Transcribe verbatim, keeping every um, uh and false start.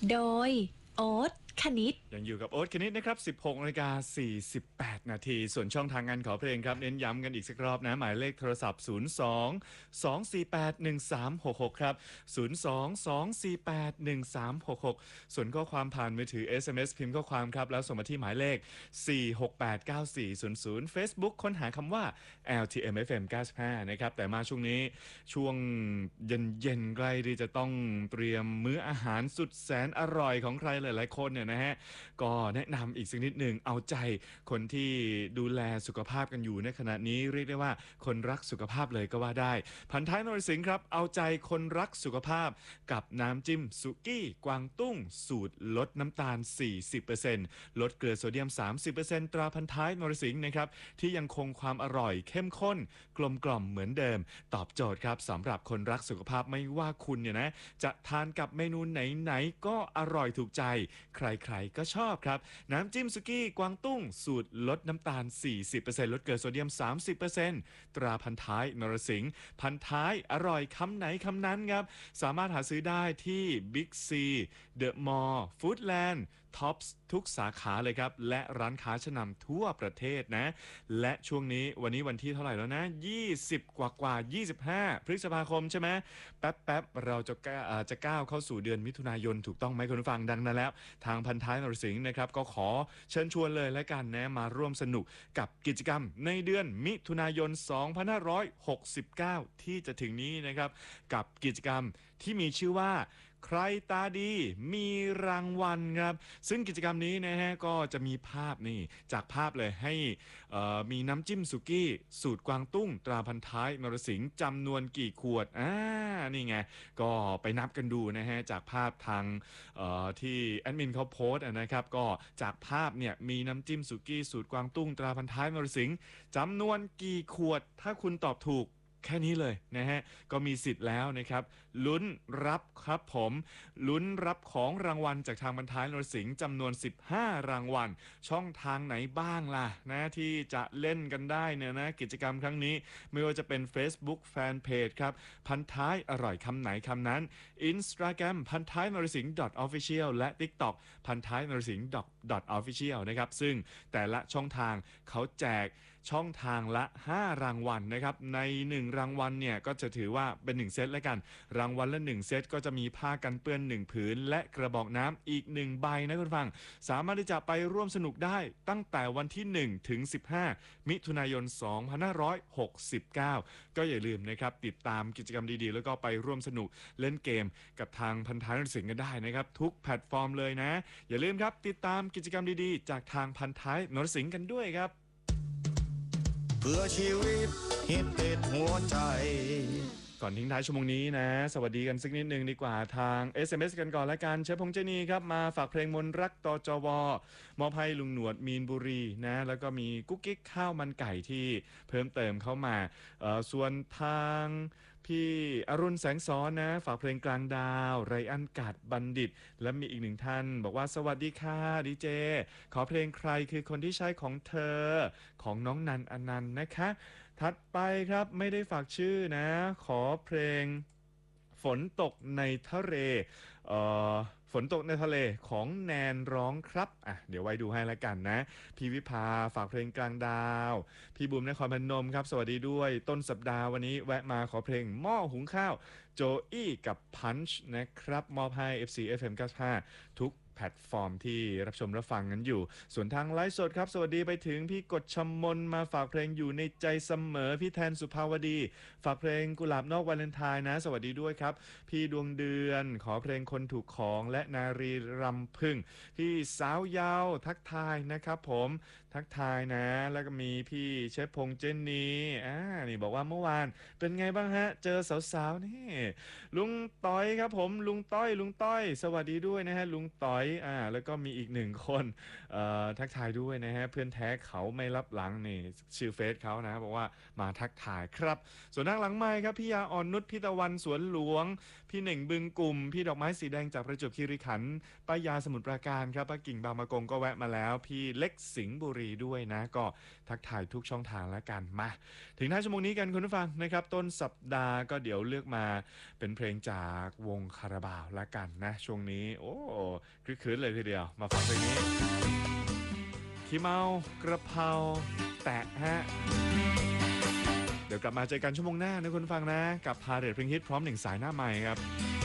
โดยโอ๊ตคณิตยังอยู่กับโอ๊ตคณิตนะครับสิบหกนาฬิกาสี่สิบแปดนาทีส่วนช่องทางงานขอเพลงครับเน้นย้ำกันอีกสักรอบนะหมายเลขโทรศัพท์ศูนย์ สอง สอง สี่ แปด หนึ่ง สาม หก หกครับศูนย์ สอง สอง สี่ แปด หนึ่ง สาม หก หกส่วนข้อความผ่านมือถือ เอส เอ็ม เอส พิมพ์ข้อความครับแล้วส่งมาที่หมายเลขสี่ หก แปด เก้า สี่ ศูนย์ ศูนย์ Facebook ค้นหาคำว่า แอล ที เอ็ม เอฟ เอ็ม เก้าสิบห้านะครับแต่มาช่วงนี้ช่วงเย็นๆใกล้ที่จะต้องเตรียมมื้ออาหารสุดแสนอร่อยของใครหลายๆคนเนี่ยนะฮะก็แนะนำอีกสักนิดหนึ่งเอาใจคนที่ดูแลสุขภาพกันอยู่ในขณะนี้เรียกได้ว่าคนรักสุขภาพเลยก็ว่าได้พันท้ายนรสิงห์ครับเอาใจคนรักสุขภาพกับน้ำจิ้มสุกี้กวางตุ้งสูตรลดน้ำตาล สี่สิบเปอร์เซ็นต์ ลดเกลือโซเดียม สามสิบเปอร์เซ็นต์ ตราพันท้ายนรสิงห์นะครับที่ยังคงความอร่อยเข้มข้นกลมกล่อมเหมือนเดิมตอบโจทย์ครับสำหรับคนรักสุขภาพไม่ว่าคุณเนี่ยนะจะทานกับเมนูไหนๆก็อร่อยถูกใจใครๆก็ชอบครับน้ำจิ้มสุกี้กวางตุ้งสูตรลดน้ำตาล สี่สิบเปอร์เซ็นต์ ลดเกลือโซเดียม สามสิบเปอร์เซ็นต์ ตราพันท้ายนรสิงห์พันท้ายอร่อยคำไหนคำนั้นครับสามารถหาซื้อได้ที่ Big C The Mall Foodland Tops ทุกสาขาเลยครับและร้านค้าชั้นนำทั่วประเทศนะและช่วงนี้วันนี้วันที่เท่าไหร่แล้วนะยี่สิบกว่ากว่ายี่สิบห้าพฤษภาคมใช่ไหมแป๊บๆเราจะจะก้าวเข้าสู่เดือนมิถุนายนถูกต้องไหมคุณผู้ฟังดังนั้นแล้วทางพันท้ายนรสิงห์นะครับก็ขอเชิญชวนเลยและกันนะมาร่วมสนุกกับกิจกรรมในเดือนมิถุนายนสองพันห้าร้อยหกสิบเก้าที่จะถึงนี้นะครับกับกิจกรรมที่มีชื่อว่าใครตาดีมีรางวัลครับซึ่งกิจกรรมนี้นะฮะก็จะมีภาพนี่จากภาพเลยให้มีน้ำจิ้มสุกี้สูตรกวางตุ้งตราพันท้ายนรสิงห์จำนวนกี่ขวดอ่านี่ไงก็ไปนับกันดูนะฮะจากภาพทางที่แอดมินเขาโพสต์นะครับก็จากภาพเนี่ยมีน้ำจิ้มสุกี้สูตรกวางตุ้งตราพันท้ายนรสิงห์จำนวนกี่ขวดถ้าคุณตอบถูกแค่นี้เลยนะฮะก็มีสิทธิ์แล้วนะครับลุ้นรับครับผมลุ้นรับของรางวัลจากทางพันท้ายนรสิงห์จำนวนสิบห้ารางวัลช่องทางไหนบ้างล่ะนะที่จะเล่นกันได้เนี่ยนะกิจกรรมครั้งนี้ไม่ว่าจะเป็น Facebook Fanpage ครับพันท้ายอร่อยคำไหนคำนั้น Instagram พันท้ายนรสิงห์ .official และ TikTok พันท้ายนรสิงห์ .official นะครับซึ่งแต่ละช่องทางเขาแจกช่องทางละห้ารางวัลนะครับในหนึ่งรางวัลเนี่ยก็จะถือว่าเป็นหนึ่งเซตแล้วกันรางวัลละหนึ่งเซตก็จะมีผ้ากันเปื้อนหนึ่งผืนและกระบอกน้ำอีกหนึ่งใบนะคุณฟังสามารถที่จะไปร่วมสนุกได้ตั้งแต่วันที่หนึ่งถึงสิบห้ามิถุนายนสองพันห้าร้อยหกสิบเก้าก็อย่าลืมนะครับติดตามกิจกรรมดีๆแล้วก็ไปร่วมสนุกเล่นเกมกับทางพันท้ายนรสิงห์กันได้นะครับทุกแพลตฟอร์มเลยนะอย่าลืมครับติดตามกิจกรรมดีๆจากทางพันท้ายนรสิงห์กันด้วยครับเพื่อชีวิตฮิตติดหัวใจก่อนทิ้งท้ายชั่วโมงนี้นะสวัสดีกันสักนิดนึงดีกว่าทาง เอส เอ็ม เอส กันก่อนละกันเชฟพงษ์เจนีครับมาฝากเพลงมนรักตจวมอบให้ลุงหนวดมีนบุรีนะแล้วก็มีกุ๊กกิ๊กข้าวมันไก่ที่เพิ่มเติมเข้ามาส่วนทางพี่อรุณแสงซ้อนนะฝากเพลงกลางดาวไรอันกัดบัณฑิตและมีอีกหนึ่งท่านบอกว่าสวัสดีค่ะดีเจขอเพลงใครคือคนที่ใช้ของเธอของน้องนันอนันต์นะคะถัดไปครับไม่ได้ฝากชื่อนะขอเพลงฝนตกในทะเลเอ่อฝนตกในทะเลของแนนร้องครับอ่ะเดี๋ยวไว้ดูให้ละกันนะพี่วิภาฝากเพลงกลางดาวพี่บุ๋มนครพนมครับสวัสดีด้วยต้นสัปดาห์วันนี้แวะมาขอเพลงหม้อหุงข้าวโจอี้กับพันช์นะครับมอบให้ เอฟ ซี เอฟ เอ็ม เก้าสิบห้าทุกแพลตฟอร์มที่รับชมรับฟังกันอยู่ส่วนทางไลฟ์สดครับสวัสดีไปถึงพี่กฎชมนมาฝากเพลงอยู่ในใจเสมอพี่แทนสุภาวดีฝากเพลงกุหลาบนอกวาเลนไทน์นะสวัสดีด้วยครับพี่ดวงเดือนขอเพลงคนถูกของและนารีรำพึ่งพี่สาวยาวทักทายนะครับผมทักทายนะแล้วก็มีพี่เชฟพงษ์เจนนี่อ่านี่บอกว่าเมื่อวานเป็นไงบ้างฮะเจอสาวๆนี่ลุงต้อยครับผมลุงต้อยลุงต้อยสวัสดีด้วยนะฮะลุงต้อยอ่าแล้วก็มีอีกหนึ่งคนเอ่อทักทายด้วยนะฮะเพื่อนแท้เขาไม่รับหลังนี่ชื่อเฟซเขานะบอกว่ามาทักทายครับส่วนทางหลังไมค์ครับพี่ยาอ่อนนุชพี่ตะวันสวนหลวงพี่เหน่งบึงกลุ่มพี่ดอกไม้สีแดงจากประจวบคีรีขันธ์ป้ายาสมุทรปราการครับป้ากิ่งบางมะกงก็แวะมาแล้วพี่เล็กสิงห์บุรีด้วยนะก็ทักทายทุกช่องทางแล้วกันมาถึงท้ายชั่วโมงนี้กันคุณผู้ฟังนะครับต้นสัปดาห์ก็เดี๋ยวเลือกมาเป็นเพลงจากวงคาราบาวละกันนะช่วงนี้โอ้คลึกคลื้นเลยทีเดียวมาฟังเพลงนี้ขี้เมากระเพราแตะฮะเดี๋ยวกลับมาเจอกันชั่วโมงหน้านะคุณฟังนะกับพาเรทเพลงฮิตพร้อมหนึ่งสายหน้าใหม่ครับ